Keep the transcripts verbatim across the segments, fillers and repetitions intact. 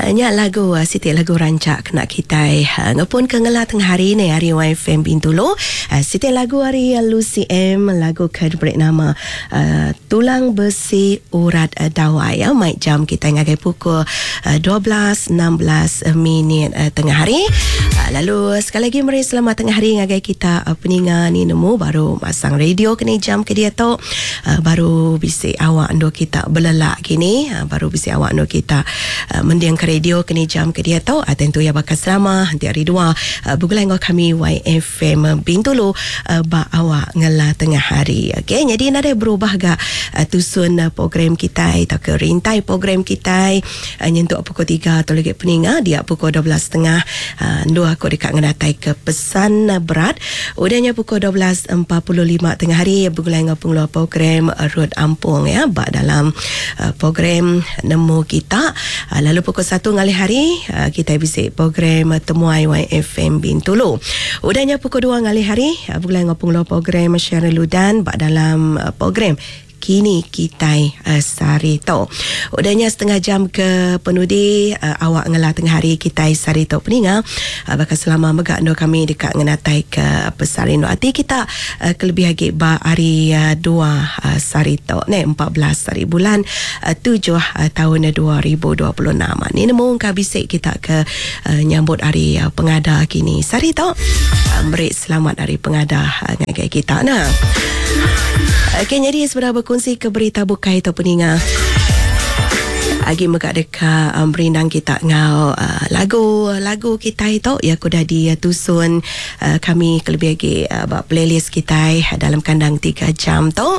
Nya lagu uh, Siti lagu rancak kena kita uh, ngapun ke ngela tengah hari ni hari Y F M Bintulu. uh, Siti lagu hari uh, Lucy M lagu ke break nama uh, Tulang Besi Urat uh, Dawai ya. Mic jam kita ngagai pukul uh, dua belas enam belas uh, minit uh, tengah hari. uh, Lalu sekali lagi mari selamat tengah hari ngagai kita uh, peninga ni nemu baru masang radio kini jam ke dia tu uh, baru bisik awak ando kita belelak kini uh, baru bisik awak ando kita uh, mendiang ke radio kini jam ke dia tu uh, tentu ya bakal selama nanti hari dua uh, bukulah ngau kami Y F M Bintulu uh, ba awak ngela tengah hari. Okey, jadi nada berubah gak uh, tusun uh, program kita atau ke rintai program kita uh, nyentuk pukul tiga atau lagi peninga dia pukul dua belas tiga puluh uh, dua aku dekat ngedatai ke pesan uh, berat udahnya pukul dua belas empat puluh lima tengah hari bukulah ngau pengeluar program uh, Road Ampung ya ba dalam uh, program nemu kita. uh, lalu pukul satu ngalih hari uh, kita bisik program uh, Temuai Y F M Bintulu. Udahnya pukul dua ngalih hari uh, bukulah ngau pengeluar program Syarul Ludan ba dalam uh, program Kini Kitai uh, Sarito. Udahnya setengah jam ke penudi uh, awak ngela tengah hari Kitai Sarito peninga uh, bakal selama megak ando kami dekat ngenatai ke pesarino ati kita uh, kelebih lagi ba hari uh, dua uh, Sarito ne empat belas hari bulan uh, tujuh uh, tahun dua ribu dua puluh enam ni nemu ka bisik kita ke uh, nyambut hari uh, pengada Kini Sarito. uh, Beri selamat hari pengada uh, ngagai kita nah. Okey, jadi sebenarnya berkongsi ke berita bukai atau peninga agi megak dekat um, berindang kita ngau uh, lagu lagu kita itu ya aku dah ditusun uh, kami kelebih lagi uh, playlist kita uh, dalam kandang tiga jam tu.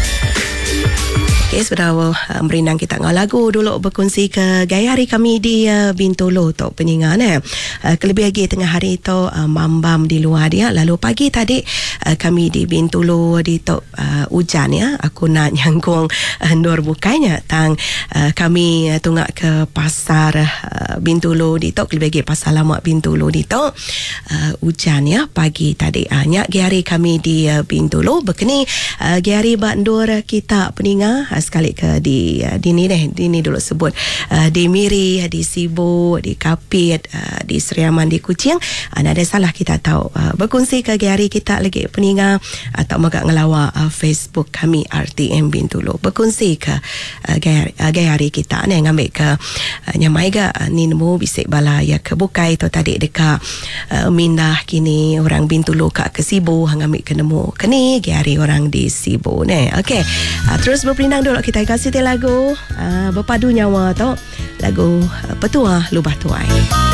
Okay, sebenarnya uh, berindang kita ngau lagu dulu berkongsi ke gaya hari kami di uh, Bintulu tu peningan eh. Uh, kelebih lagi tengah hari tu uh, mambam di luar dia. Lalu pagi tadi uh, kami di Bintulu di tu uh, hujan ya. Aku nak nyangkung uh, nur bukanya tang uh, kami uh, tunggak ke pasar uh, Bintulu di tu kelebih lagi pasar lama Bintulu di tu uh, hujan ya pagi tadi. Uh, nyak gaya hari kami di uh, Bintulu berkeni uh, gaya hari bandur kita peninga uh, sekali ke di uh, di ni deh di ni dulu sebut uh, di Miri, di Sibu, di Kapit, uh, di Seriaman, di Kuching. uh, ada salah kita tahu uh, berkongsi ke gaya kita lagi peninga atau megak ngelawa uh, Facebook kami R T M Bintulu berkongsi ke uh, gaya, uh, gaya hari kita ni ngambil ke uh, nyamai ga uh, ni nemu bisik bala ya ke bukai tu tadi dekat uh, mindah kini orang Bintulu kak ke Sibu ngambil ke nemu kini gaya hari orang di Sibu ni. Okey, uh, terus berpinang dulu kita kasih lagu uh, berpadu nyawa tu lagu uh, Petua Lubah Tuai.